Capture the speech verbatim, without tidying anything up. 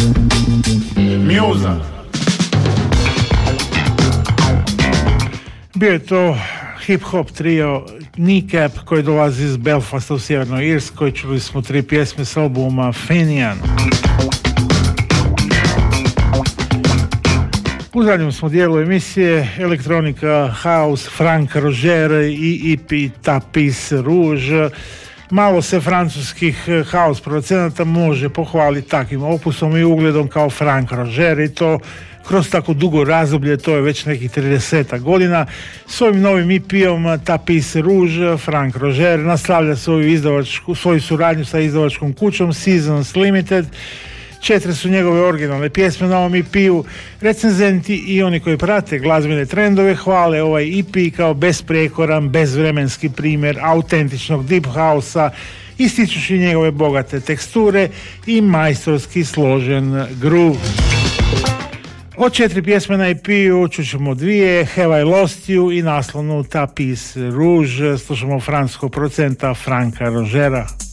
Mjuza. Bio je to hip-hop trio Kneecap koji dolazi iz Belfasta u Sjevernoj Irskoj. Čuli smo tri pjesme s albuma Fenian. U zadnjem smo dijelu emisije elektronika, house, Frank Roger i E P Tapis Rouge. Malo se francuskih house producenata može pohvaliti takvim opusom i ugledom kao Frank Roger i to kroz tako dugo razdoblje, to je već nekih trideset godina. Svojim novim E P-om Tapis Rouge Frank Roger nastavlja svoju, izdavačku, svoju suradnju sa izdavačkom kućom Seasons Limited. Četiri su njegove originalne pjesme na ovom E P-u. Recenzenti i oni koji prate glazbene trendove hvale ovaj E P kao besprijekoran, bezvremenski primjer autentičnog deep house-a, ističući njegove bogate teksture i majstorski složen groove. Od četiri pjesme na E P-u čućemo dvije, Have I Lost You i naslovnu Tapis Rouge. Slušamo francuskog producenta Franka Rogera.